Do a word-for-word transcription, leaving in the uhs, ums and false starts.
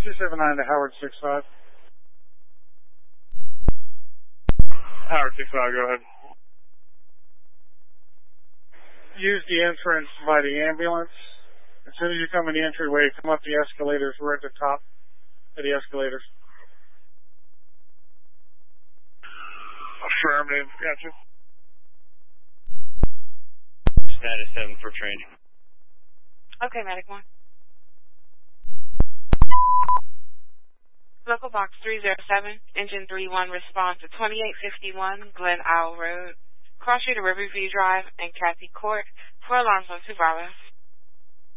two seven nine to Howard six five. Howard six five, go ahead. Use the entrance by the ambulance. As soon as you come in the entryway, come up the escalators. We're at the top of the escalators. Affirmative, gotcha. Status seven for training. Okay, Medic one. Local box three zero seven, engine three one, response to twenty-eight fifty-one Glen Isle Road, Cross Street to Riverview Drive and Cathy Court, for alarms on two Bravo.